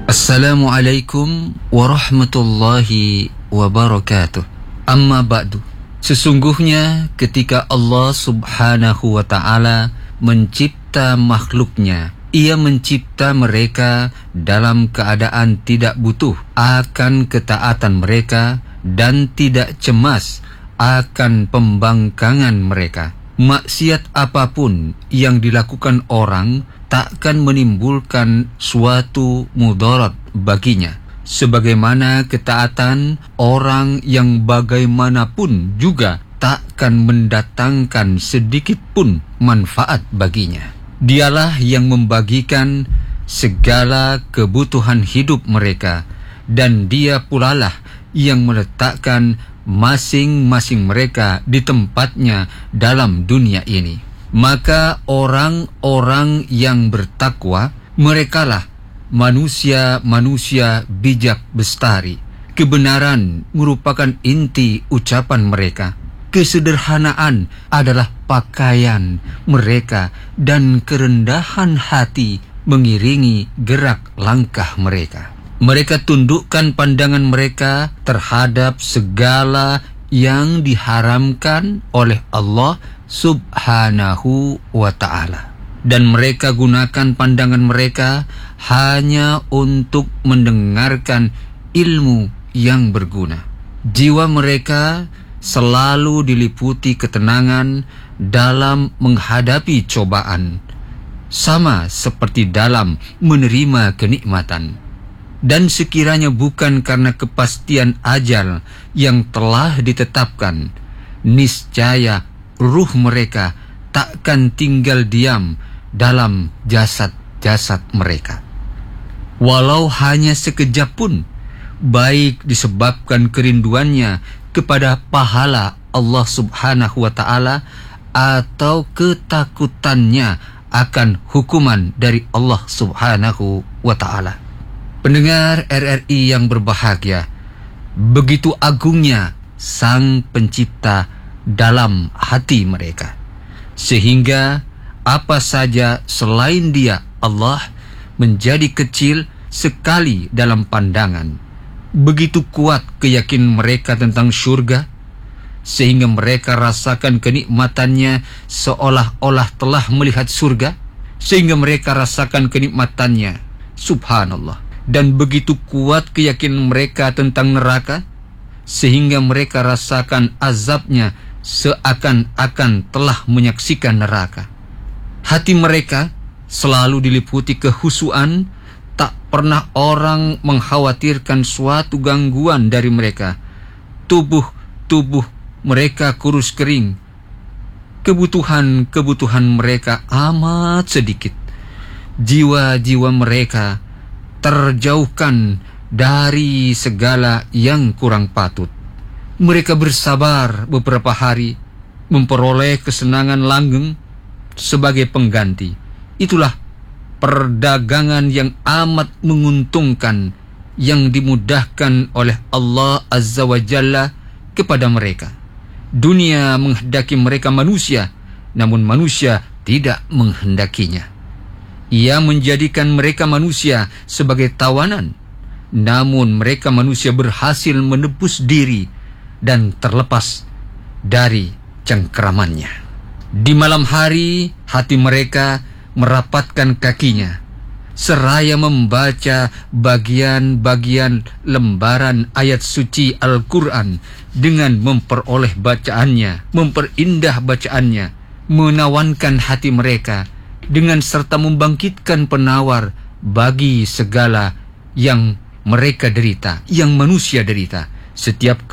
Assalamualaikum warahmatullahi wabarakatuh. Amma ba'du. Sesungguhnya ketika Allah subhanahu wa ta'ala mencipta makhluknya, Ia mencipta mereka dalam keadaan tidak butuh akan ketaatan mereka dan tidak cemas akan pembangkangan mereka. Maksiat apapun yang dilakukan orang takkan menimbulkan suatu mudarat baginya, sebagaimana ketaatan orang yang bagaimanapun juga takkan mendatangkan sedikit pun manfaat baginya. Dialah yang membagikan segala kebutuhan hidup mereka, dan Dia pulalah yang meletakkan masing-masing mereka di tempatnya dalam dunia ini. Maka orang-orang yang bertakwa, merekalah manusia-manusia bijak bestari. Kebenaran merupakan inti ucapan mereka. Kesederhanaan adalah pakaian mereka, dan kerendahan hati mengiringi gerak langkah mereka. Mereka tundukkan pandangan mereka terhadap segala yang diharamkan oleh Allah subhanahu wa ta'ala, dan mereka gunakan pandangan mereka hanya untuk mendengarkan ilmu yang berguna. Jiwa mereka selalu diliputi ketenangan dalam menghadapi cobaan, sama seperti dalam menerima kenikmatan. Dan sekiranya bukan karena kepastian ajal yang telah ditetapkan, niscaya ruh mereka takkan tinggal diam dalam jasad-jasad mereka. Walau hanya sekejap pun, baik disebabkan kerinduannya kepada pahala Allah subhanahu wa ta'ala atau ketakutannya akan hukuman dari Allah subhanahu wa ta'ala. Pendengar RRI yang berbahagia, begitu agungnya Sang Pencipta dalam hati mereka, sehingga apa saja selain Dia, Allah, menjadi kecil sekali dalam pandangan. Begitu kuat keyakinan mereka tentang surga, sehingga mereka rasakan kenikmatannya seolah-olah telah melihat surga, sehingga mereka rasakan kenikmatannya. Subhanallah. Dan begitu kuat keyakinan mereka tentang neraka, sehingga mereka rasakan azabnya seakan-akan telah menyaksikan neraka. Hati mereka selalu diliputi kehusuan, tak pernah orang mengkhawatirkan suatu gangguan dari mereka. Tubuh mereka kurus kering. Kebutuhan mereka amat sedikit. Jiwa-jiwa mereka terjauhkan dari segala yang kurang patut. Mereka bersabar beberapa hari, memperoleh kesenangan langgeng sebagai pengganti. Itulah perdagangan yang amat menguntungkan yang dimudahkan oleh Allah Azza wa Jalla kepada mereka. Dunia menghendaki mereka manusia, namun manusia tidak menghendakinya. Ia menjadikan mereka manusia sebagai tawanan, namun mereka manusia berhasil menebus diri dan terlepas dari cengkeramannya. Di malam hari, hati mereka merapatkan kakinya, seraya membaca bagian-bagian lembaran ayat suci Al-Quran dengan memperoleh bacaannya, memperindah bacaannya, menawankan hati mereka dengan serta membangkitkan penawar bagi segala yang mereka derita, yang manusia derita. Setiap